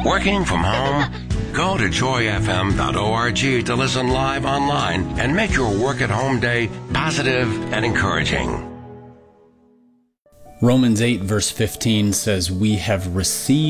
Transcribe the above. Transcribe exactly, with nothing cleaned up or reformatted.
Working from home? Go to joy f m dot org to listen live online and make your work-at-home day positive and encouraging. Romans eight verse fifteen says, we have received